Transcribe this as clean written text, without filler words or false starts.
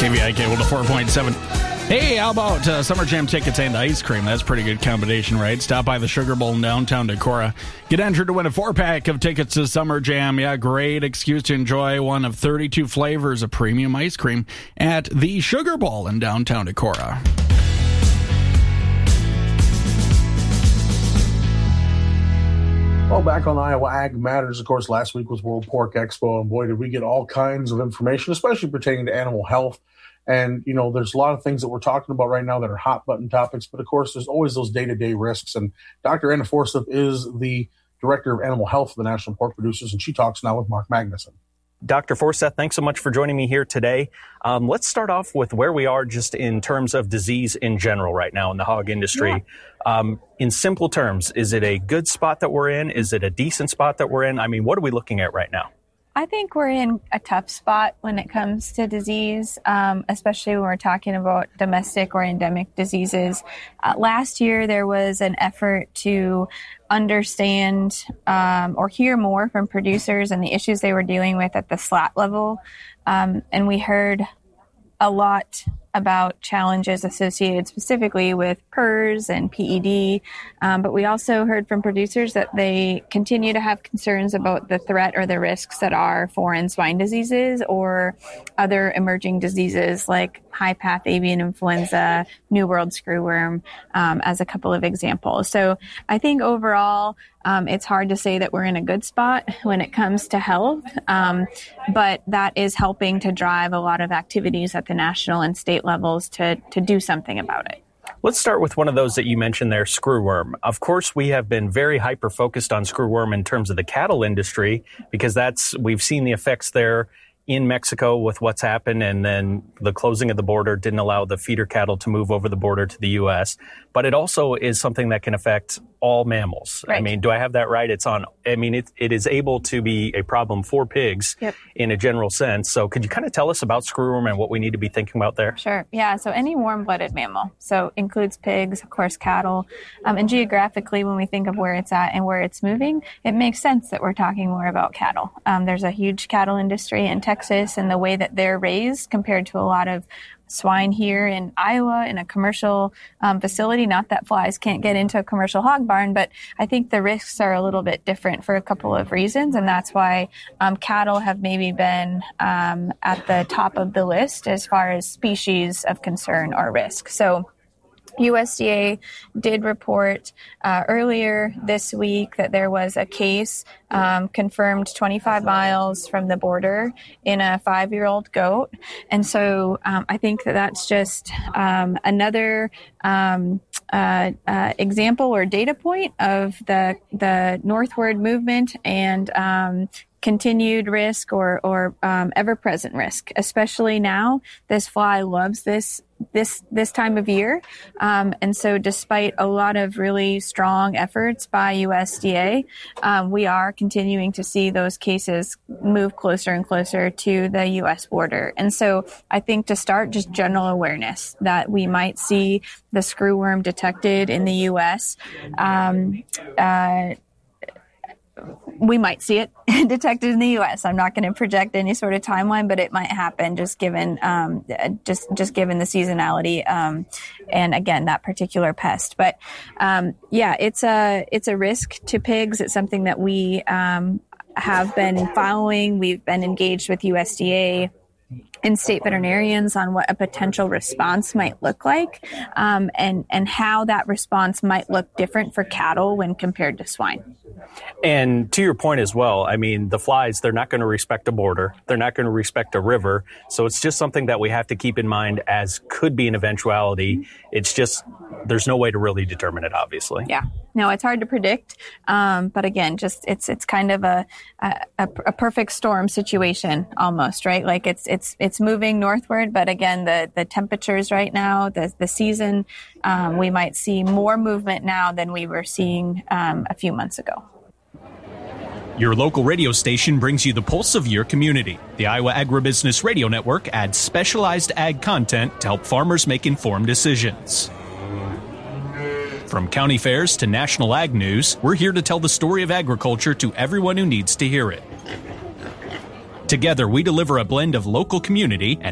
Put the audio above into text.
KVI Cable to 4.7. Hey, how about Summer Jam tickets and ice cream? That's a pretty good combination, right? Stop by the Sugar Bowl in downtown Decorah. Get entered to win a 4-pack of tickets to Summer Jam. Yeah, great excuse to enjoy one of 32 flavors of premium ice cream at the Sugar Bowl in downtown Decorah. Well, back on Iowa Ag Matters, of course, last week was World Pork Expo, and boy, did we get all kinds of information, especially pertaining to animal health. And, you know, there's a lot of things that we're talking about right now that are hot button topics, but of course, there's always those day-to-day risks. And Dr. Anna Forsyth is the Director of Animal Health for the National Pork Producers, and she talks now with Mark Magnuson. Dr. Forsyth, thanks so much for joining me here today. Let's start off with where we are just in terms of disease in general right now in the hog industry. Yeah. In simple terms, is it a good spot that we're in? Is it a decent spot that we're in? I mean, what are we looking at right now? I think we're in a tough spot when it comes to disease, especially when we're talking about domestic or endemic diseases. Last year, there was an effort to understand or hear more from producers and the issues they were dealing with at the slat level. And we heard a lot about challenges associated specifically with PRRS and PED. But we also heard from producers that they continue to have concerns about the threat or the risks that are foreign swine diseases or other emerging diseases like high path avian influenza, New World screwworm, as a couple of examples. So I think overall, it's hard to say that we're in a good spot when it comes to health, but that is helping to drive a lot of activities at the national and state levels to do something about it. Let's start with one of those that you mentioned there, screwworm. Of course, we have been very hyper-focused on screwworm in terms of the cattle industry because we've seen the effects there in Mexico with what's happened, and then the closing of the border didn't allow the feeder cattle to move over the border to the U.S. But it also is something that can affect all mammals. Right. I mean, do I have that right? It is able to be a problem for pigs in a general sense. So could you kind of tell us about screwworm and what we need to be thinking about there? Sure. Yeah. So any warm-blooded mammal. So includes pigs, of course, cattle. And geographically, when we think of where it's at and where it's moving, it makes sense that we're talking more about cattle. There's a huge cattle industry in Texas and the way that they're raised compared to a lot of swine here in Iowa in a commercial facility. Not that flies can't get into a commercial hog barn, but I think the risks are a little bit different for a couple of reasons. And that's why cattle have maybe been at the top of the list as far as species of concern or risk. So USDA did report earlier this week that there was a case confirmed 25 miles from the border in a 5-year-old goat. And so I think that that's just another example or data point of the northward movement and continued risk or ever-present risk, especially now. This fly loves this time of year. And so despite a lot of really strong efforts by USDA, we are continuing to see those cases move closer and closer to the U.S. border. And so I think to start, just general awareness that we might see the screwworm detected in the U.S. We might see it detected in the U.S. I'm not going to project any sort of timeline, but it might happen just given just given the seasonality and again that particular pest. But it's a risk to pigs. It's something that we have been following. We've been engaged with USDA and state veterinarians on what a potential response might look like, and how that response might look different for cattle when compared to swine. And to your point as well, I mean, the flies, they're not going to respect a border. They're not going to respect a river. So it's just something that we have to keep in mind as could be an eventuality. It's just, there's no way to really determine it, obviously. Yeah. No, it's hard to predict. But again, just it's kind of a perfect storm situation almost, right? Like it's moving northward, but again, the temperatures right now, the season, we might see more movement now than we were seeing a few months ago. Your local radio station brings you the pulse of your community. The Iowa Agribusiness Radio Network adds specialized ag content to help farmers make informed decisions. From county fairs to national ag news, we're here to tell the story of agriculture to everyone who needs to hear it. Together, we deliver a blend of local community and